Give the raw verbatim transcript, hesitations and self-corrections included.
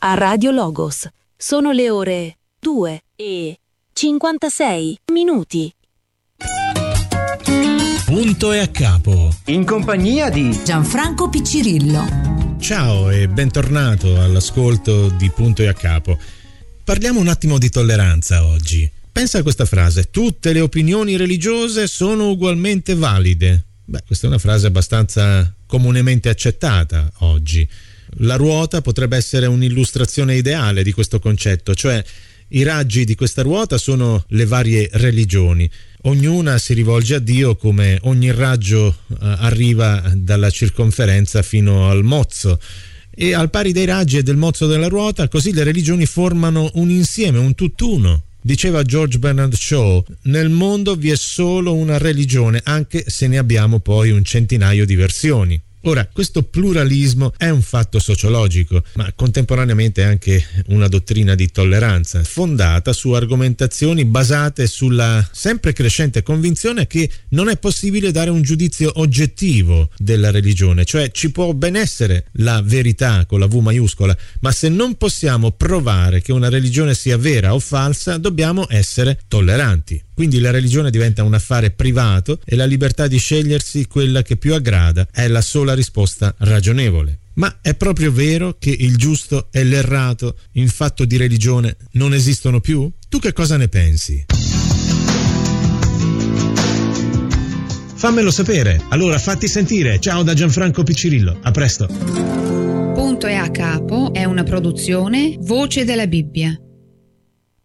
a Radio Logos. Sono le ore due e cinquantasei minuti. Punto e a capo. In compagnia di Gianfranco Piccirillo. Ciao e bentornato all'ascolto di Punto e a capo. Parliamo un attimo di tolleranza oggi. Pensa a questa frase: tutte le opinioni religiose sono ugualmente valide. Beh, questa è una frase abbastanza comunemente accettata oggi. La ruota potrebbe essere un'illustrazione ideale di questo concetto, cioè i raggi di questa ruota sono le varie religioni. Ognuna si rivolge a Dio come ogni raggio eh, arriva dalla circonferenza fino al mozzo. E al pari dei raggi e del mozzo della ruota, così le religioni formano un insieme, un tutt'uno. Diceva George Bernard Shaw: nel mondo vi è solo una religione, anche se ne abbiamo poi un centinaio di versioni. Ora, questo pluralismo è un fatto sociologico, ma contemporaneamente è anche una dottrina di tolleranza, fondata su argomentazioni basate sulla sempre crescente convinzione che non è possibile dare un giudizio oggettivo della religione, cioè ci può ben essere la verità con la V maiuscola, ma se non possiamo provare che una religione sia vera o falsa, dobbiamo essere tolleranti. Quindi la religione diventa un affare privato e la libertà di scegliersi quella che più aggrada è la sola risposta ragionevole. Ma è proprio vero che il giusto e l'errato in fatto di religione non esistono più? Tu che cosa ne pensi? Fammelo sapere, allora fatti sentire. Ciao da Gianfranco Piccirillo, a presto. Punto e a capo è una produzione Voce della Bibbia.